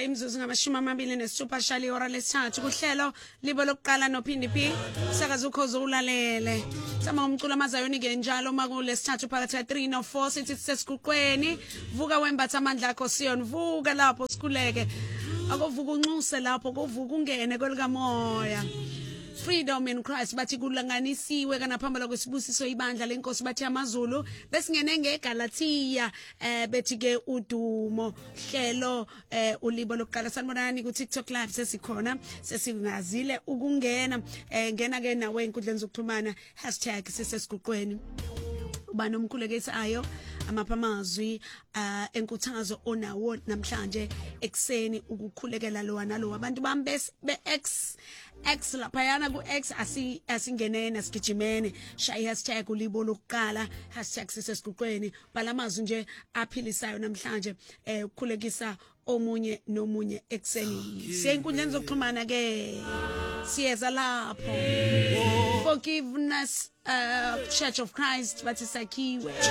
imzuzu ngamashumi amabili nesithupha shali ihora lesithathu kuhlelo libo lokuqala noPhindi P sakaza ukhozo ulalele sama umculo amazayoni ke njalo makulesithathu phakathi ka3 no4 sithi sesiguqweni vuka wembatha amandla akho Sion vuka lapho sikhuleke akuvuka unxuse lapho kuvuka ungene kwelikamoya Freedom in Christ bathi kulanganisiwe kana phambili kwesibusiso ibandla lenkosi bathi amaZulu besingene ngeGalatia bethi ke udumo hlelo ulibo lokuqala sanibonani ku TikTok live sesikhona sesingazile ukungena ngena ke nawe enkundleni zokuxhumana #sisesiguqweni uba nomkhulekisi ayo amaphamazwi enkuthazo onawo namhlanje ekseni ukukhulekela lo nalo abantu bami be X laphayana ku X asingenene asigijimene shaya #ulibo lokuqala #sisesiguqweni balamazwi nje aphilisayo namhlanje ukukhulekisa omunye nomunye ekseni siyenkundleni zokuxhumana ke siyeza lapho forgiveness Church of Christ bathi sakhiwe